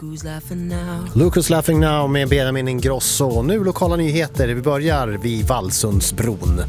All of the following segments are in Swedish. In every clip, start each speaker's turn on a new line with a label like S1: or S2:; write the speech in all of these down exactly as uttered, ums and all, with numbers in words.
S1: Lucas Laughing Now med Benjamin Ingrosso. Nu lokala nyheter. Vi börjar vid Vallsundsbron.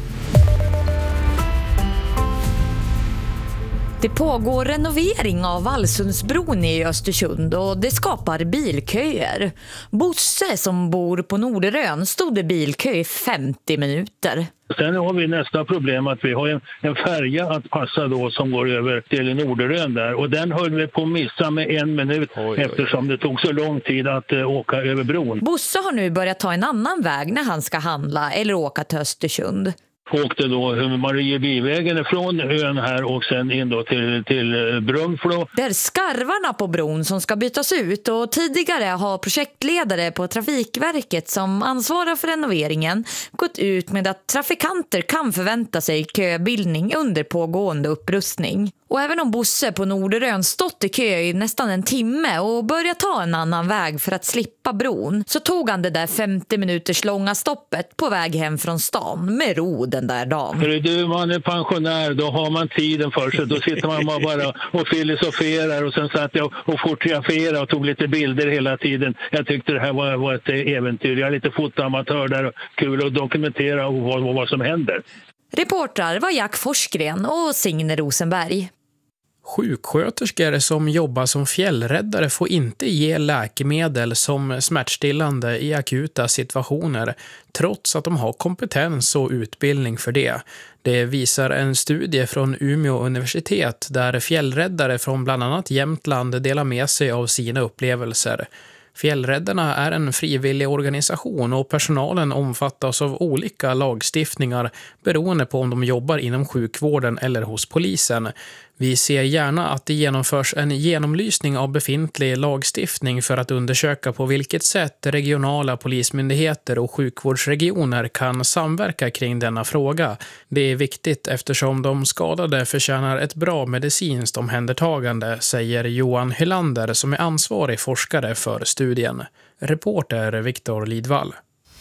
S2: Det pågår renovering av Vallsundsbron i Östersund och det skapar bilköer. Bosse som bor på Norderön stod i bilkö i femtio minuter.
S3: Sen har vi nästa problem att vi har en, en färja att passa då som går över till Norderön där. Och den höll vi på att missa med en minut oj, oj. eftersom det tog så lång tid att uh, åka över bron.
S2: Bosse har nu börjat ta en annan väg när han ska handla eller åka till Östersund.
S3: Åkte då Mariebyvägen från ön här och sen in då till, till Brunflo.
S2: Det är skarvarna på bron som ska bytas ut och tidigare har projektledare på Trafikverket som ansvarar för renoveringen gått ut med att trafikanter kan förvänta sig köbildning under pågående upprustning. Och även om Bosse på Norderön stått i kö i nästan en timme och börjat ta en annan väg för att slippa bron så tog han det där femtio minuters långa stoppet på väg hem från stan med ro den där dagen.
S3: För du, man är pensionär, då har man tiden för sig. Då sitter man bara och filosoferar och sen satt jag och fotograferade och tog lite bilder hela tiden. Jag tyckte det här var, var ett äventyr. Jag är lite fotoamatör där och kul att dokumentera vad, vad som händer.
S2: Reportrar var Jack Forsgren och Signe Rosenberg.
S4: Sjuksköterskor som jobbar som fjällräddare får inte ge läkemedel som smärtstillande i akuta situationer trots att de har kompetens och utbildning för det. Det visar en studie från Umeå universitet där fjällräddare från bland annat Jämtland delar med sig av sina upplevelser. Fjällräddarna är en frivillig organisation och personalen omfattas av olika lagstiftningar beroende på om de jobbar inom sjukvården eller hos polisen. Vi ser gärna att det genomförs en genomlysning av befintlig lagstiftning för att undersöka på vilket sätt regionala polismyndigheter och sjukvårdsregioner kan samverka kring denna fråga. Det är viktigt eftersom de skadade förtjänar ett bra medicinskt omhändertagande, säger Johan Hylander som är ansvarig forskare för studien. Reporter Viktor Lidvall.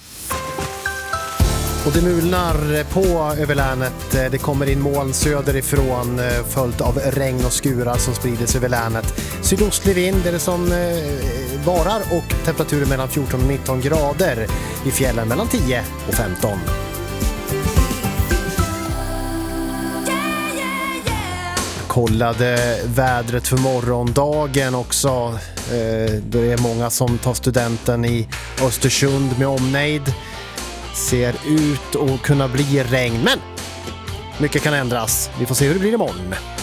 S1: Och det mulnar på över länet. Det kommer in moln söderifrån följt av regn och skurar som sprider sig över länet. Sydostlig vind är det som varar och temperaturer mellan fjorton och nitton grader. I fjällen mellan tio och femton. Kollade vädret för morgondagen också. Då det är många som tar studenten i Östersund med omnejd. Ser ut att kunna bli regn, men mycket kan ändras. Vi får se hur det blir imorgon.